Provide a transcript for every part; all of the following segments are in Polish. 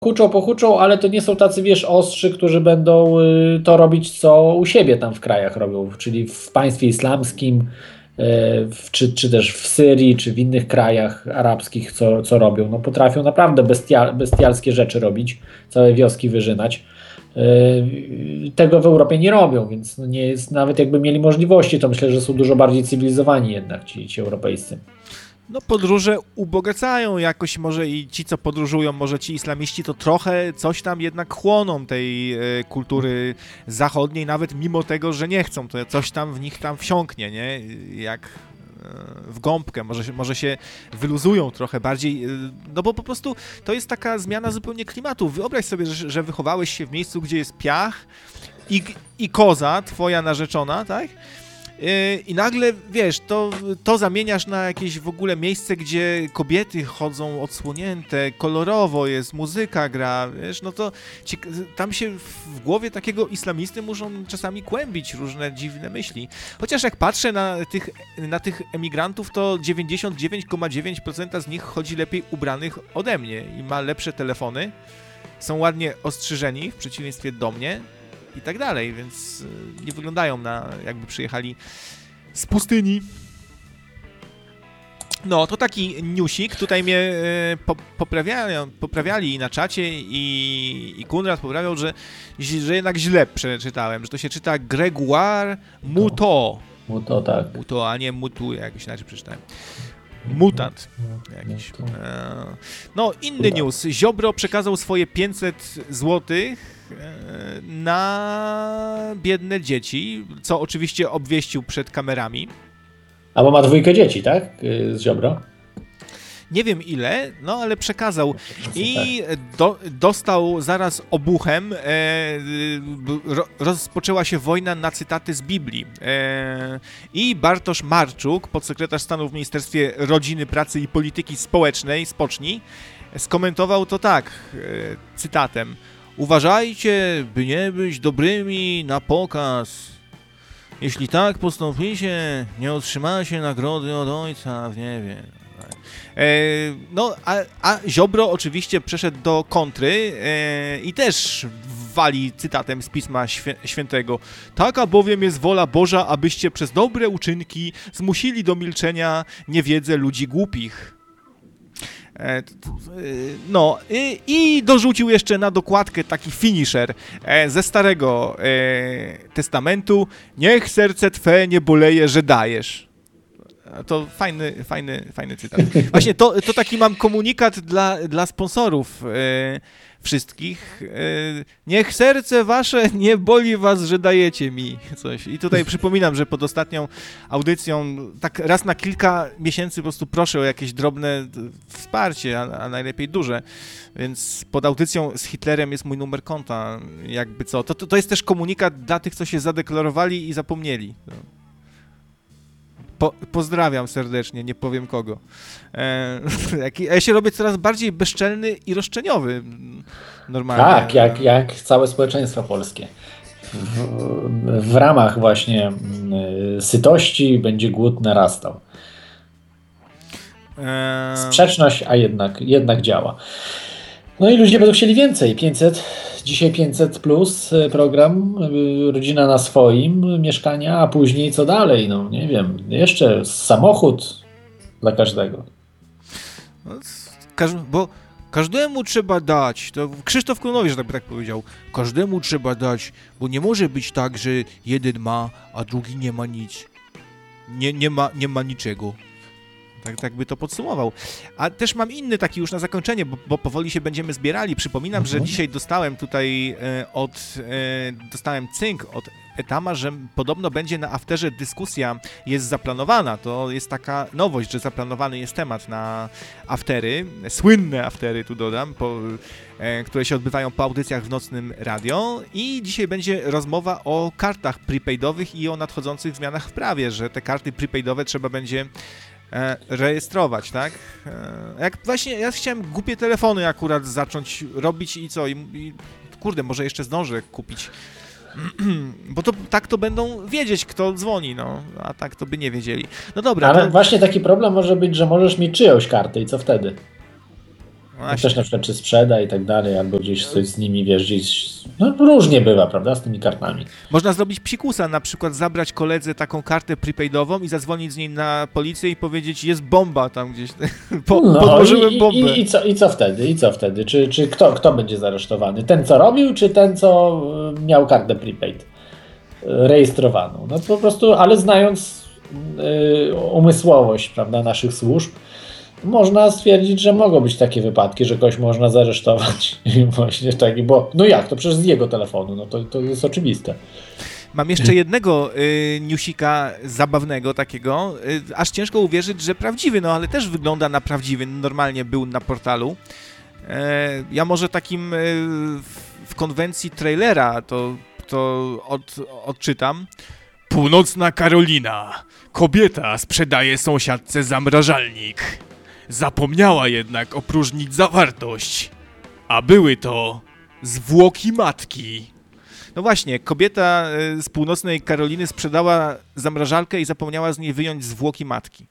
pochuczą, ale to nie są tacy, wiesz, ostrzy, którzy będą to robić, co u siebie tam w krajach robią, czyli w państwie islamskim, czy też w Syrii, czy w innych krajach arabskich, co robią. No, potrafią naprawdę bestialskie rzeczy robić, całe wioski wyżynać. Tego w Europie nie robią, więc no nie jest, nawet jakby mieli możliwości, to myślę, że są dużo bardziej cywilizowani jednak ci europejscy. No podróże ubogacają jakoś, może i ci, co podróżują, może ci islamiści to trochę coś tam jednak chłoną tej kultury zachodniej, nawet mimo tego, że nie chcą, to coś tam w nich tam wsiąknie, nie? Jak w gąbkę, może się wyluzują trochę bardziej, no bo po prostu to jest taka zmiana zupełnie klimatu. Wyobraź sobie, że wychowałeś się w miejscu, gdzie jest piach i koza, twoja narzeczona, tak? I nagle, wiesz, to zamieniasz na jakieś w ogóle miejsce, gdzie kobiety chodzą odsłonięte, kolorowo jest, muzyka gra, wiesz, no to tam się w głowie takiego islamisty muszą czasami kłębić różne dziwne myśli. Chociaż jak patrzę na tych emigrantów, to 99,9% z nich chodzi lepiej ubranych ode mnie i ma lepsze telefony, są ładnie ostrzyżeni w przeciwieństwie do mnie i tak dalej, więc nie wyglądają na jakby przyjechali z pustyni. No, to taki newsik. Tutaj mnie poprawiali na czacie i Konrad poprawiał, że jednak źle przeczytałem, że to się czyta Grégoire Muto. Muto, tak. Muto, a nie Mutu, jakoś inaczej przeczytałem. Mutant jakiś. No, inny news. Ziobro przekazał swoje 500 złotych na biedne dzieci, co oczywiście obwieścił przed kamerami. A bo ma 2 dzieci, tak? Z Ziobro? Nie wiem ile, no ale przekazał i dostał zaraz obuchem, rozpoczęła się wojna na cytaty z Biblii i Bartosz Marczuk, podsekretarz stanu w Ministerstwie Rodziny, Pracy i Polityki Społecznej, Spocznij, skomentował to tak, cytatem: uważajcie, by nie być dobrymi na pokaz. Jeśli tak postąpicie, nie otrzymacie nagrody od ojca w niebie. No, a Ziobro oczywiście przeszedł do kontry i też wali cytatem z Pisma Świętego. Taka bowiem jest wola Boża, abyście przez dobre uczynki zmusili do milczenia niewiedzę ludzi głupich. No i dorzucił jeszcze na dokładkę taki finisher ze Starego Testamentu: niech serce twe nie boleje, że dajesz. To fajny cytat. Właśnie to taki mam komunikat dla sponsorów wszystkich. Niech serce wasze nie boli was, że dajecie mi coś. I tutaj przypominam, że pod ostatnią audycją tak raz na kilka miesięcy po prostu proszę o jakieś drobne wsparcie, a najlepiej duże. Więc pod audycją z Hitlerem jest mój numer konta, jakby co. To jest też komunikat dla tych, co się zadeklarowali i zapomnieli. Pozdrawiam serdecznie, nie powiem kogo. Ja się robię coraz bardziej bezczelny i roszczeniowy normalnie. Tak, jak całe społeczeństwo polskie. W ramach właśnie sytości będzie głód narastał. Sprzeczność, a jednak działa. No i ludzie będą chcieli więcej. 500, dzisiaj 500 plus program, rodzina na swoim, mieszkania, a później co dalej? No nie wiem, jeszcze samochód dla każdego. Bo każdemu trzeba dać, to Krzysztof Klonowicz tak powiedział, każdemu trzeba dać, bo nie może być tak, że jeden ma, a drugi nie ma nic. Nie ma niczego. Tak by to podsumował. A też mam inny taki już na zakończenie, bo powoli się będziemy zbierali. Przypominam, że dzisiaj dostałem tutaj dostałem cynk od Etama, że podobno będzie na afterze dyskusja, jest zaplanowana. To jest taka nowość, że zaplanowany jest temat na aftery, słynne aftery tu dodam, które się odbywają po audycjach w Nocnym Radio, i dzisiaj będzie rozmowa o kartach prepaidowych i o nadchodzących zmianach w prawie, że te karty prepaidowe trzeba będzie rejestrować, tak? Jak właśnie ja chciałem głupie telefony akurat zacząć robić i co? I kurde, może jeszcze zdążę kupić. Bo to tak to będą wiedzieć, kto dzwoni, no, a tak to by nie wiedzieli. No dobra. Ale właśnie taki problem może być, że możesz mieć czyjąś kartę i co wtedy? Też na przykład czy sprzeda i tak dalej, albo gdzieś coś z nimi, wiesz, gdzieś, no różnie bywa, prawda, z tymi kartami. Można zrobić psikusa, na przykład zabrać koledze taką kartę prepaidową i zadzwonić z niej na policję i powiedzieć, jest bomba tam gdzieś, podłożyłem bombę. I co wtedy? I co wtedy? Czy kto będzie zaresztowany? Ten, co robił, czy ten, co miał kartę prepaid rejestrowaną? No po prostu, ale znając umysłowość, prawda, naszych służb, można stwierdzić, że mogą być takie wypadki, że kogoś można zaresztować. Właśnie tak, bo no jak, to przecież z jego telefonu, no to jest oczywiste. Mam jeszcze jednego newsika zabawnego takiego, aż ciężko uwierzyć, że prawdziwy, no ale też wygląda na prawdziwy, normalnie był na portalu. Ja może takim w konwencji trailera to odczytam. Północna Karolina. Kobieta sprzedaje sąsiadce zamrażalnik. Zapomniała jednak opróżnić zawartość. A były to zwłoki matki. No właśnie, kobieta z północnej Karoliny sprzedała zamrażalkę i zapomniała z niej wyjąć zwłoki matki.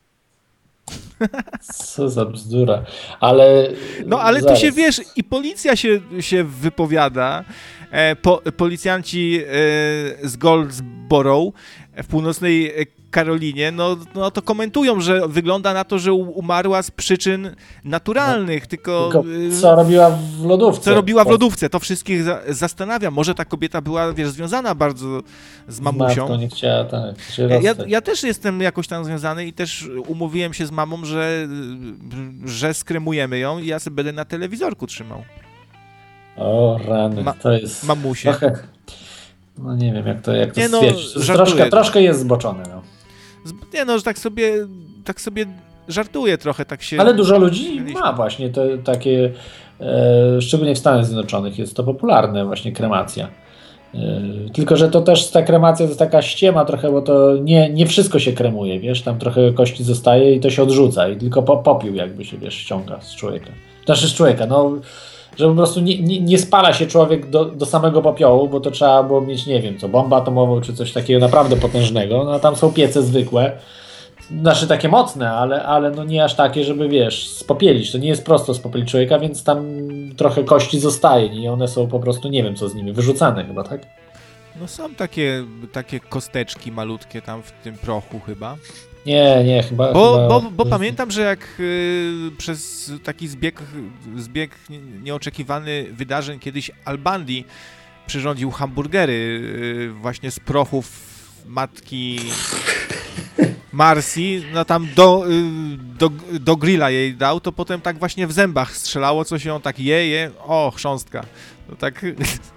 Co za bzdura. Ale... No ale tu się, wiesz, i policja się wypowiada. Policjanci z Goldsboro w północnej Karolinie, no to komentują, że wygląda na to, że umarła z przyczyn naturalnych, tylko co robiła w lodówce? Co robiła w lodówce, to wszystkich zastanawia. Może ta kobieta była, wiesz, związana bardzo z mamusią. Matką nie chciała, tak. Ja też jestem jakoś tam związany i też umówiłem się z mamą, że skremujemy ją i ja sobie będę na telewizorku trzymał. O rany, to jest... Mamusie. Trochę, no nie wiem, jak to nie, stwierdzić. Troszkę jest zboczone, no. Nie no, że tak sobie żartuję trochę, tak się... Ale dużo ludzi ma właśnie takie, szczególnie w Stanach Zjednoczonych jest to popularne, właśnie kremacja. Tylko że to też ta kremacja to jest taka ściema trochę, bo to nie wszystko się kremuje, wiesz, tam trochę kości zostaje i to się odrzuca i tylko popiół jakby się, wiesz, ściąga z człowieka. Znaczy z człowieka, no... Że po prostu nie spala się człowiek do samego popiołu, bo to trzeba było mieć, nie wiem co, bombę atomową czy coś takiego naprawdę potężnego. No tam są piece zwykłe, znaczy takie mocne, ale no nie aż takie, żeby wiesz, spopielić. To nie jest prosto spopielić człowieka, więc tam trochę kości zostaje i one są po prostu, nie wiem co z nimi, wyrzucane chyba, tak? No są takie kosteczki malutkie tam w tym prochu chyba. Nie, chyba... Bo pamiętam, że jak przez taki zbieg nieoczekiwany wydarzeń kiedyś Al Bundy przyrządził hamburgery właśnie z prochów matki Marcy, no tam do grilla jej dał, to potem tak właśnie w zębach strzelało, coś ją tak o, chrząstka. No tak...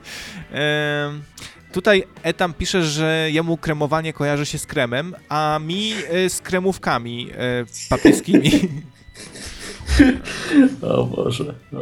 Tutaj Etam pisze, że jemu kremowanie kojarzy się z kremem, a mi z kremówkami papieskimi. O Boże.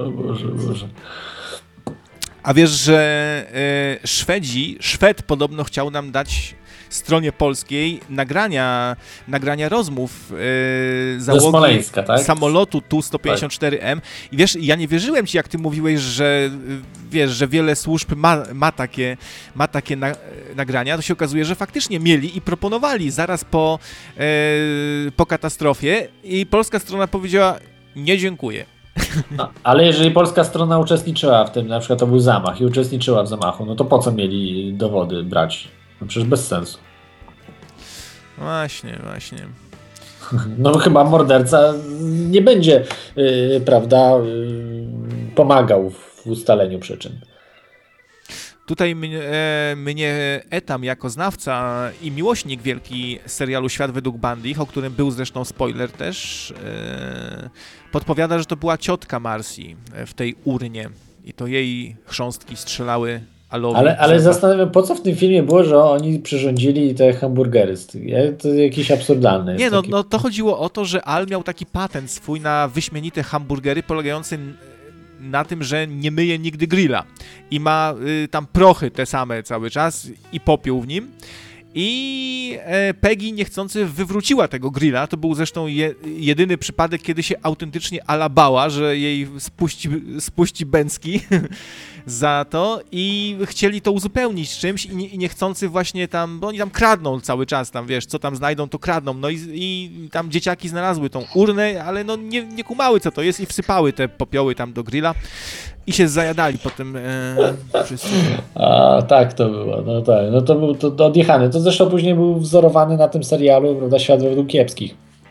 A wiesz, że Szwed podobno chciał nam dać stronie polskiej nagrania rozmów załogi Smoleńska, tak? samolotu Tu-154M. I wiesz, ja nie wierzyłem ci, jak ty mówiłeś, że wiesz, że wiele służb ma takie nagrania. To się okazuje, że faktycznie mieli i proponowali zaraz po katastrofie i polska strona powiedziała: nie dziękuję. No, ale jeżeli polska strona uczestniczyła w tym, na przykład to był zamach i uczestniczyła w zamachu, no to po co mieli dowody brać? No przecież bez sensu. Właśnie. No chyba morderca nie będzie, prawda, pomagał w ustaleniu przyczyn. Tutaj mnie Etam jako znawca i miłośnik wielki serialu Świat według Bundy, o którym był zresztą spoiler też, podpowiada, że to była ciotka Marcy w tej urnie i to jej chrząstki strzelały Alowi. Ale zastanawiam, po co w tym filmie było, że oni przyrządzili te hamburgery. To jakieś absurdalne jest. Nie, no to chodziło o to, że Al miał taki patent swój na wyśmienite hamburgery polegający na tym, że nie myje nigdy grilla i ma tam prochy te same cały czas i popiół w nim I Peggy niechcący wywróciła tego grilla. To był zresztą jedyny przypadek, kiedy się autentycznie Ala bała, że jej spuści bęcki za to i chcieli to uzupełnić czymś i niechcący właśnie tam, bo oni tam kradną cały czas, tam wiesz, co tam znajdą, to kradną, no i tam dzieciaki znalazły tą urnę, ale no nie kumały, co to jest i wsypały te popioły tam do grilla i się zajadali potem wszyscy. A tak to było, no tak, no to był to odjechany, to zresztą później był wzorowany na tym serialu, prawda, Świat według kiepskich.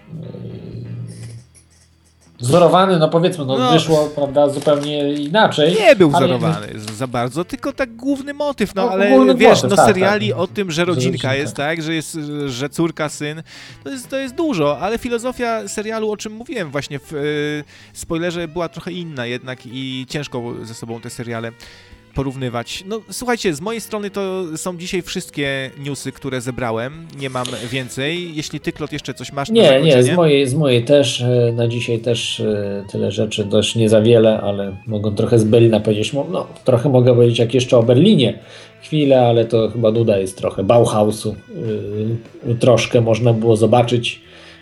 Wzorowany, no powiedzmy, wyszło, prawda, zupełnie inaczej. Nie był wzorowany za bardzo, tylko tak główny motyw, no ale wiesz, motyw, seriali o tym, że rodzinka jest, tak, że córka, syn, to jest dużo, ale filozofia serialu, o czym mówiłem właśnie w spoilerze, była trochę inna jednak i ciężko ze sobą te seriale porównywać. No słuchajcie, z mojej strony to są dzisiaj wszystkie newsy, które zebrałem. Nie mam więcej. Jeśli ty, Klot, jeszcze coś masz na zakończenie? Nie, z mojej też. Na dzisiaj też tyle rzeczy, też nie za wiele, ale mogę trochę z Berlina powiedzieć. No, trochę mogę powiedzieć jak jeszcze o Berlinie. Chwilę, ale to chyba nuda jest trochę. Bauhausu. Troszkę można było zobaczyć.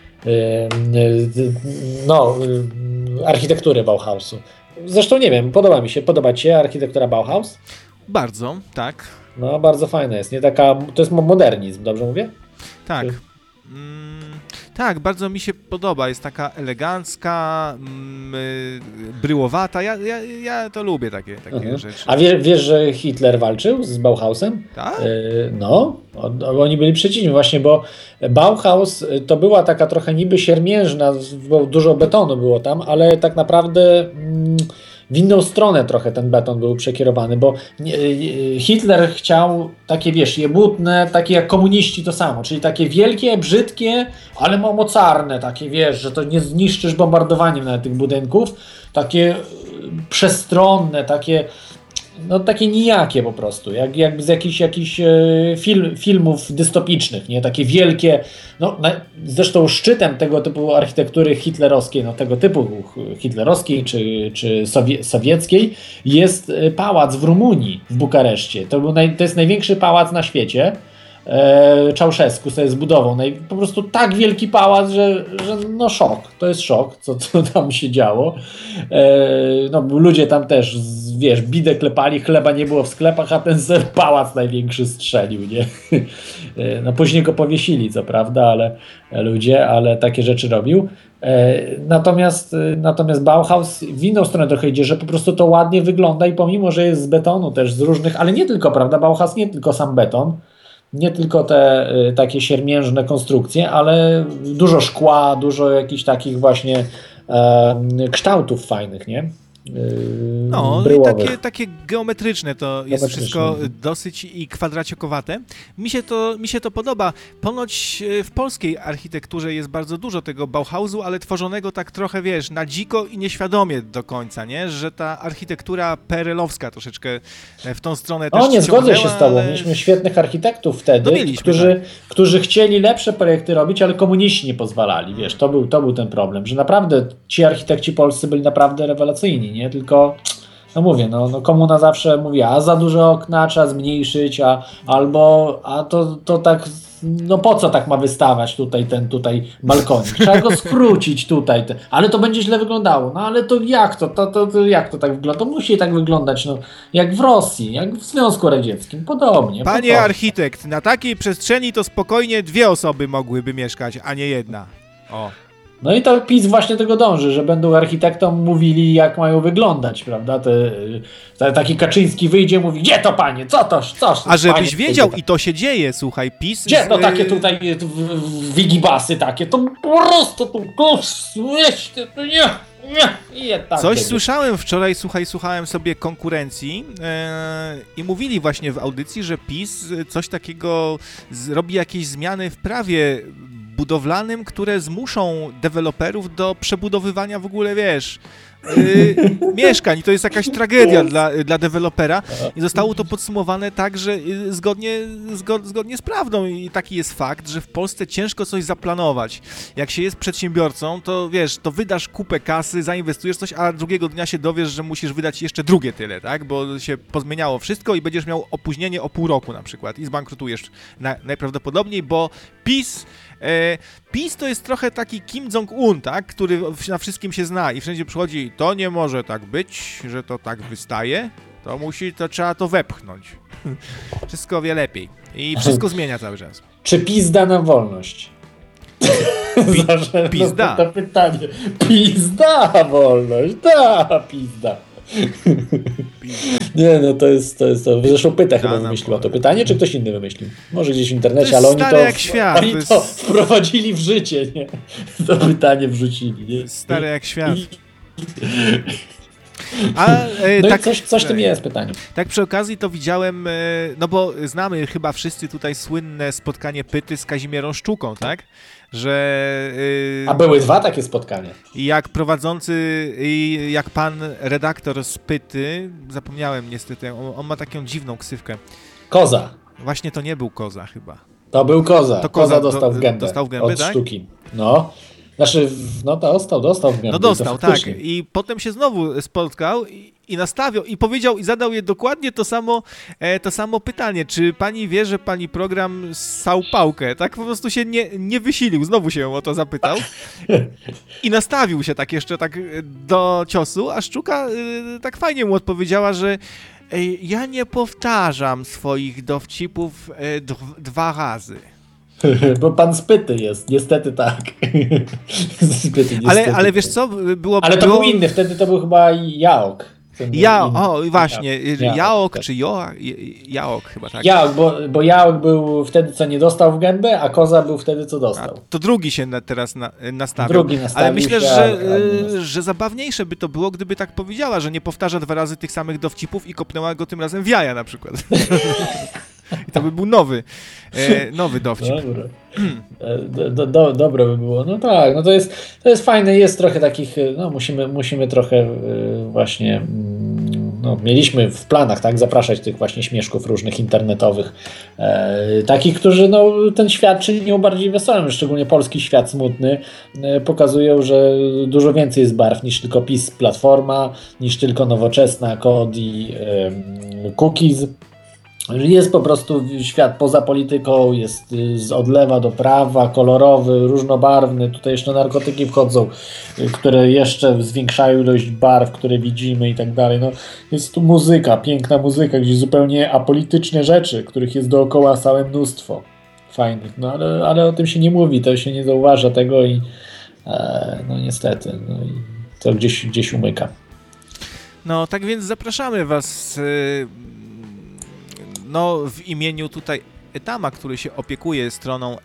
Architektury Bauhausu. Zresztą nie wiem, podoba ci się architektura Bauhaus? Bardzo, tak. No, bardzo fajna jest, nie taka, to jest modernizm, dobrze mówię? Tak. Tak, bardzo mi się podoba, jest taka elegancka, bryłowata, ja to lubię takie rzeczy. A wiesz, że Hitler walczył z Bauhausem? Tak? Oni byli przeciwni właśnie, bo Bauhaus to była taka trochę niby siermiężna, bo dużo betonu było tam, ale tak naprawdę w inną stronę trochę ten beton był przekierowany, bo Hitler chciał takie, wiesz, jebutne, takie jak komuniści to samo, czyli takie wielkie, brzydkie, ale mocarne, takie, wiesz, że to nie zniszczysz bombardowaniem nawet tych budynków, takie przestronne, takie nijakie po prostu, jakby z jakichś filmów dystopicznych, nie? Takie wielkie, zresztą szczytem tego typu architektury hitlerowskiej, tego typu hitlerowskiej czy sowieckiej jest pałac w Rumunii, w Bukareszcie. To jest największy pałac na świecie. Czałszewsku sobie zbudował. Po prostu tak wielki pałac, że szok. To jest szok, co tam się działo. Ludzie tam też, wiesz, bidę klepali, chleba nie było w sklepach, a ten pałac największy strzelił, nie? Później go powiesili, co prawda, ale takie rzeczy robił. Natomiast Bauhaus w inną stronę trochę idzie, że po prostu to ładnie wygląda i pomimo, że jest z betonu też z różnych, ale nie tylko, prawda, Bauhaus nie tylko sam beton, nie tylko te takie siermiężne konstrukcje, ale dużo szkła, dużo jakichś takich właśnie kształtów fajnych, nie? I takie geometryczne to jest wszystko dosyć i kwadraciokowate. Mi się to podoba. Ponoć w polskiej architekturze jest bardzo dużo tego Bauhausu, ale tworzonego tak trochę, wiesz, na dziko i nieświadomie do końca, nie? Że ta architektura PRL-owska troszeczkę w tą stronę też nie zgodzę się z tobą. Mieliśmy świetnych architektów wtedy, którzy chcieli lepsze projekty robić, ale komuniści nie pozwalali, wiesz, to był ten problem, że naprawdę ci architekci polscy byli naprawdę rewelacyjni, nie? Tylko, komuna zawsze mówi, a za duże okna trzeba zmniejszyć, to tak, po co tak ma wystawać tutaj balkonik? Trzeba go skrócić tutaj, ale to będzie źle wyglądało. Ale to jak to tak wygląda? To musi tak wyglądać, jak w Rosji, jak w Związku Radzieckim, podobnie. Panie architekt, na takiej przestrzeni to spokojnie 2 osoby mogłyby mieszkać, a nie 1. O. No i to PiS właśnie tego dąży, że będą architektom mówili, jak mają wyglądać, prawda? Taki Kaczyński wyjdzie i mówi, gdzie to panie, co to? A żebyś wiedział, i to się dzieje, słuchaj, PiS... Gdzie to takie tutaj wigibasy takie, to po prostu Coś słyszałem wczoraj, słuchałem sobie konkurencji i mówili właśnie w audycji, że PiS coś takiego robi jakieś zmiany w prawie budowlanym, które zmuszą deweloperów do przebudowywania w ogóle, wiesz, mieszkań. I to jest jakaś tragedia dla dewelopera. I zostało to podsumowane tak, że zgodnie z prawdą. I taki jest fakt, że w Polsce ciężko coś zaplanować. Jak się jest przedsiębiorcą, to wiesz, to wydasz kupę kasy, zainwestujesz coś, a drugiego dnia się dowiesz, że musisz wydać jeszcze drugie tyle, tak? Bo się pozmieniało wszystko i będziesz miał opóźnienie o pół roku na przykład i zbankrutujesz najprawdopodobniej, bo PiS to jest trochę taki Kim Jong-un, tak? Który na wszystkim się zna i wszędzie przychodzi, to nie może tak być, że to tak wystaje, to trzeba to wepchnąć. Wszystko wie lepiej i wszystko zmienia cały czas. Czy PiS da nam wolność? PiS da. To pytanie. PiS da wolność, PiS da. Nie, no to jest to. Zresztą Pyta chyba wymyśliła to pytanie, czy ktoś inny wymyślił? Może gdzieś w internecie, ale oni to wprowadzili w życie, nie? To pytanie wrzucili. Nie? Stare jak świat. No tak, i coś w tym jest pytanie. Tak przy okazji to widziałem, no bo znamy chyba wszyscy tutaj słynne spotkanie Pyty z Kazimierą Szczuką, tak? A były 2 takie spotkania. Jak prowadzący, jak pan redaktor z Pyty, zapomniałem niestety, on ma taką dziwną ksywkę. Koza. Właśnie to nie był Koza chyba. To był Koza. To Koza dostał w gębę. Dostał w gębę, od tak? Sztuki. No. Znaczy, no dostał w gębę. No dostał, tak. I potem się znowu spotkał i nastawiał i powiedział i zadał je dokładnie to samo pytanie. Czy pani wie, że pani program ssał pałkę? Tak po prostu się nie wysilił. Znowu się o to zapytał. I nastawił się tak jeszcze tak do ciosu, a Szczuka tak fajnie mu odpowiedziała, że ja nie powtarzam swoich dowcipów 2 razy. Bo pan z Pyty jest, niestety tak. Z Pyty, niestety. Ale wiesz co? Ale to był inny, wtedy to był chyba Jaok. Właśnie, Jaok czy Jaok chyba, tak? Jaok, bo Jaok był wtedy, co nie dostał w gębę, a Koza był wtedy, co dostał. To drugi się teraz nastawił. Drugi nastawił. Ale myślę, że zabawniejsze by to było, gdyby tak powiedziała, że nie powtarza 2 razy tych samych dowcipów i kopnęła go tym razem w jaja na przykład. I to by był nowy dowcip. Dobre by było. No tak, no to jest fajne, jest trochę takich, no musimy trochę właśnie, no mieliśmy w planach, tak, zapraszać tych właśnie śmieszków różnych internetowych, takich, którzy no ten świat czynią bardziej wesołym, szczególnie polski świat smutny, pokazują, że dużo więcej jest barw niż tylko PiS, Platforma, niż tylko Nowoczesna, kod i cookies. Jest po prostu świat poza polityką, jest od lewa do prawa, kolorowy, różnobarwny. Tutaj jeszcze narkotyki wchodzą, które jeszcze zwiększają ilość barw, które widzimy i tak dalej. No, jest tu muzyka, piękna muzyka, gdzieś zupełnie apolityczne rzeczy, których jest dookoła całe mnóstwo fajnych. No ale o tym się nie mówi, to się nie zauważa tego i no niestety, no i to gdzieś umyka. No tak więc zapraszamy Was w imieniu tutaj Etama, który się opiekuje stroną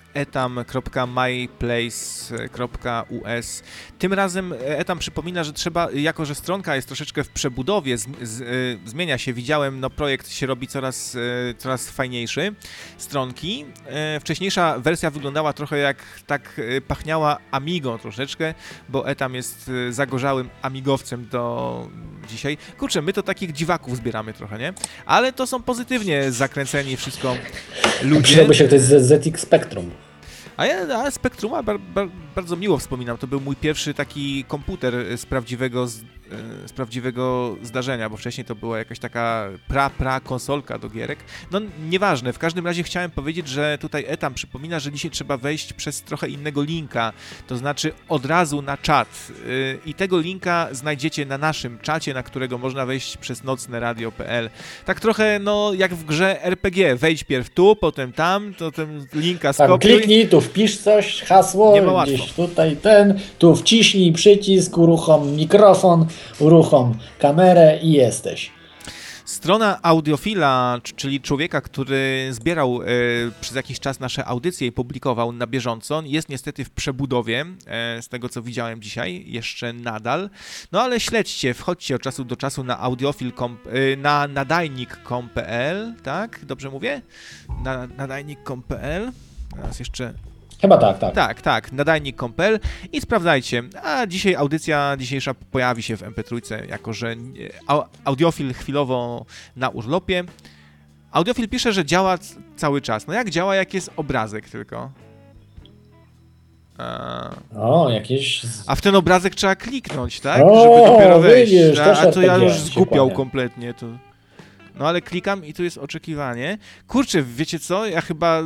etam.myplace.us. Tym razem Etam przypomina, że trzeba, jako że stronka jest troszeczkę w przebudowie, zmienia się, widziałem, projekt się robi coraz fajniejszy, stronki. Wcześniejsza wersja wyglądała trochę jak, tak pachniała Amigą troszeczkę, bo Etam jest zagorzałym amigowcem do dzisiaj. Kurczę, my to takich dziwaków zbieramy trochę, nie? Ale to są pozytywnie zakręceni wszystko ludzie. Przydałby się ktoś z ZX Spectrum. A Spectruma bardzo miło wspominam. To był mój pierwszy taki komputer z prawdziwego zdarzenia, bo wcześniej to była jakaś taka konsolka do gierek. No nieważne, w każdym razie chciałem powiedzieć, że tutaj Etam przypomina, że dzisiaj trzeba wejść przez trochę innego linka, to znaczy od razu na czat. I tego linka znajdziecie na naszym czacie, na którego można wejść przez nocneradio.pl. Tak trochę jak w grze RPG. Wejdź pierw tu, potem tam, to ten linka skopiuj. Kliknij, tu wpisz coś, hasło, gdzieś tutaj tu wciśnij przycisk, uruchom mikrofon, uruchom kamerę i jesteś. Strona Audiofila, czyli człowieka, który zbierał przez jakiś czas nasze audycje i publikował na bieżąco, jest niestety w przebudowie, z tego co widziałem dzisiaj, jeszcze nadal. No ale śledźcie, wchodźcie od czasu do czasu na na nadajnik.com.pl, tak? Dobrze mówię? Na nadajnik.com.pl. Teraz jeszcze Chyba tak. Tak, nadajnik.pl i sprawdzajcie. A dzisiaj audycja dzisiejsza pojawi się w MP3, jako że audiofil chwilowo na urlopie. Audiofil pisze, że działa cały czas. No jak działa, jak jest obrazek tylko? Jakieś... A w ten obrazek trzeba kliknąć, tak? O, żeby dopiero wejść. widzisz, A to ja już się zgłupiał kłania. kompletnie. To... No ale klikam i tu jest oczekiwanie. Kurczę, wiecie co? Ja chyba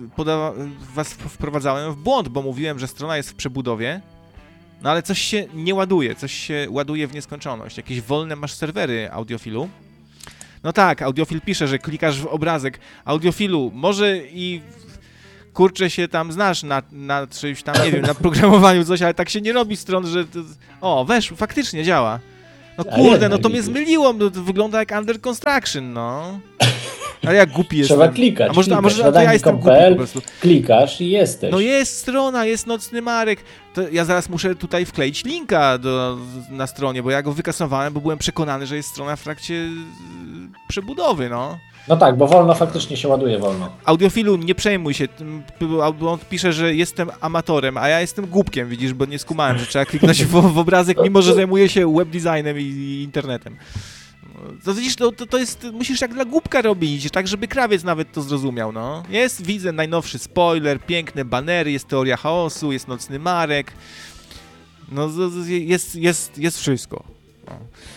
was wprowadzałem w błąd, bo mówiłem, że strona jest w przebudowie. No ale coś się nie ładuje, coś się ładuje w nieskończoność. Jakieś wolne masz serwery Audiofilu. No tak, Audiofil pisze, że klikasz w obrazek. Audiofilu, może i kurczę się tam znasz na czymś tam, nie wiem, na programowaniu coś, ale tak się nie robi stron, że... weszło, faktycznie działa. No kurde, no to mnie zmyliło, no to wygląda jak Under Construction, no. Ale jak głupi jestem. Trzeba klikać. A może to ja jestem głupi po prostu. Klikasz i jesteś. No jest strona, jest Nocny Marek. To ja zaraz muszę tutaj wkleić linka na stronie, bo ja go wykasowałem, bo byłem przekonany, że jest strona w trakcie przebudowy, no. No tak, bo wolno faktycznie się ładuje wolno. Audiofilu, nie przejmuj się, on pisze, że jestem amatorem, a ja jestem głupkiem, widzisz, bo nie skumałem, że trzeba kliknąć w obrazek, mimo że zajmuję się webdesignem i internetem. To widzisz, to jest, musisz jak dla głupka robić, tak żeby krawiec nawet to zrozumiał, no. Widzę najnowszy spoiler, piękne banery, jest teoria chaosu, jest Nocny Marek, no jest wszystko. No.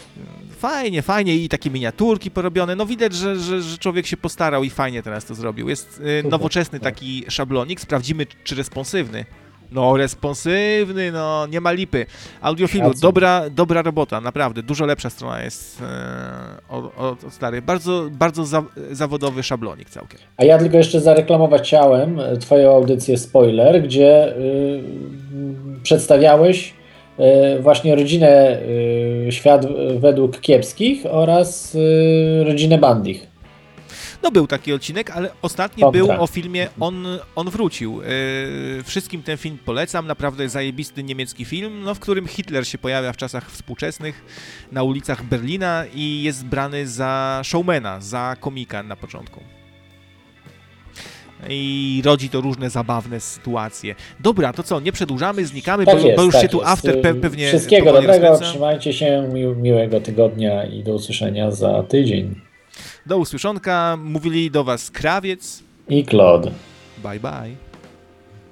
Fajnie i takie miniaturki porobione, no widać, że człowiek się postarał i fajnie teraz to zrobił. Jest nowoczesny taki szablonik, sprawdzimy czy responsywny. No responsywny, no nie ma lipy. Audiofilu, dobra robota, naprawdę, dużo lepsza strona jest od starej. Bardzo zawodowy szablonik całkiem. A ja tylko jeszcze zareklamować chciałem twoją audycję Spoiler, gdzie przedstawiałeś właśnie rodzinę Świat według kiepskich oraz rodzinę Bandich. No był taki odcinek, ale ostatni był o filmie On wrócił. Wszystkim ten film polecam, naprawdę zajebisty niemiecki film, no, w którym Hitler się pojawia w czasach współczesnych na ulicach Berlina i jest brany za showmana, za komika na początku. I rodzi to różne zabawne sytuacje. Dobra, to co, nie przedłużamy, znikamy, bo już się tu after pewnie... Wszystkiego dobrego, trzymajcie się, miłego tygodnia i do usłyszenia za tydzień. Do usłyszonka, mówili do was Krawiec i Claude. Bye bye.